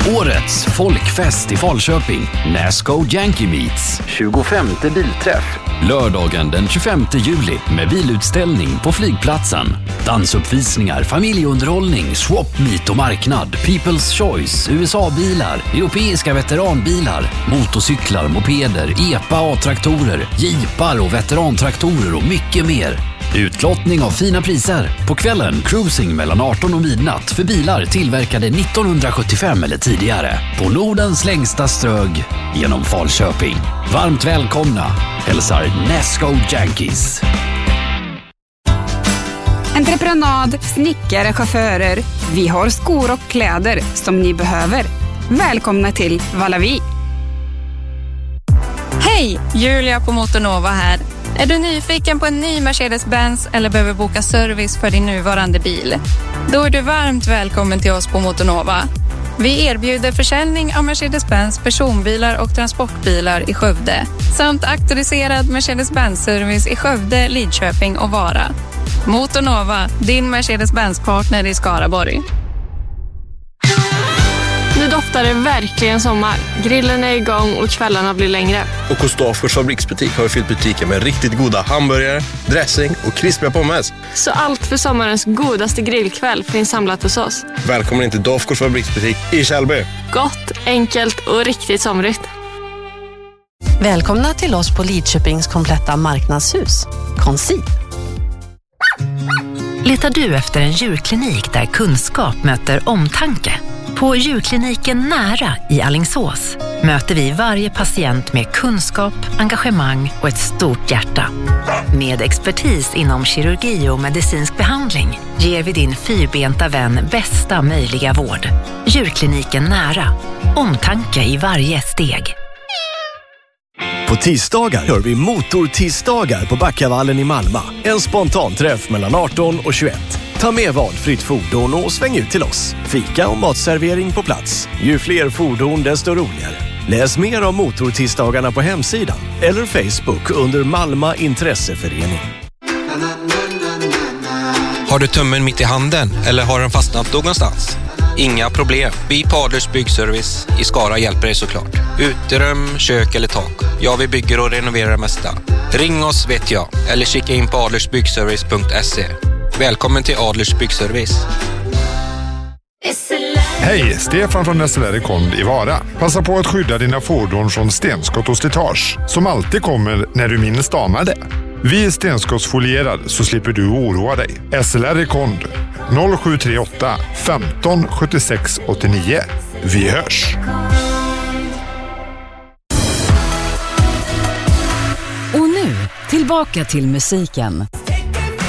Årets folkfest i Falköping. Nasco Yankee Meets. 25:e bilträff. Lördagen den 25 juli med bilutställning på flygplatsen. Dansuppvisningar, familjeunderhållning, swap meet och marknad. People's Choice, USA-bilar, europeiska veteranbilar, motorcyklar, mopeder, EPA A-traktorer, jeepar och veterantraktorer och mycket mer. Utlottning av fina priser. På kvällen cruising mellan 18 och midnatt för bilar tillverkade 1975 eller tidigare. På Nordens längsta strög genom Falköping. Varmt välkomna. Hälsar Nasco Yankees. Entreprenad, snickare, chaufförer. Vi har skor och kläder som ni behöver. Välkomna till Valavi. Hej, Julia på Motornova här. Är du nyfiken på en ny Mercedes-Benz eller behöver boka service för din nuvarande bil? Då är du varmt välkommen till oss på Motornova. Vi erbjuder försäljning av Mercedes-Benz personbilar och transportbilar i Skövde samt auktoriserad Mercedes-Benz-service i Skövde, Lidköping och Vara. Motornova, din Mercedes-Benz-partner i Skaraborg. Nu doftar det verkligen sommar. Grillen är igång och kvällarna blir längre. Och hos Dafgårds fabriksbutik har vi fyllt butiken med riktigt goda hamburgare, dressing och krispiga pommes. Så allt för sommarens godaste grillkväll finns samlat hos oss. Välkommen in till Dafgårds fabriksbutik i Kjellby. Gott, enkelt och riktigt somrigt. Välkomna till oss på Lidköpings kompletta marknadshus. Conceal. Letar du efter en djurklinik där kunskap möter omtanke? På djurkliniken Nära i Alingsås möter vi varje patient med kunskap, engagemang och ett stort hjärta. Med expertis inom kirurgi och medicinsk behandling ger vi din fyrbenta vän bästa möjliga vård. Djurkliniken Nära. Omtanke i varje steg. På tisdagar gör vi motortisdagar på Backavallen i Malmö. En spontanträff mellan 18 och 21. Ta med valfritt fordon och sväng ut till oss. Fika och matservering på plats. Ju fler fordon desto roligare. Läs mer om motortisdagarna på hemsidan eller Facebook under Malmö Intresseförening. Har du tummen mitt i handen eller har den fastnat någonstans? Inga problem. Vi på Adlers Byggservice i Skara hjälper dig såklart. Uterum, kök eller tak. Ja, vi bygger och renoverar det mesta. Ring oss vet jag eller kika in på adlersbyggservice.se. Välkommen till Adlers Byggservice. Hej, Stefan från SLR Rekond i Vara. Passa på att skydda dina fordon från stenskott och slitage som alltid kommer när du minst anar det. Vi är stenskottsfolierade så slipper du oroa dig. SLR Rekond 0738 15 76 89. Vi hörs! Och nu, tillbaka till musiken.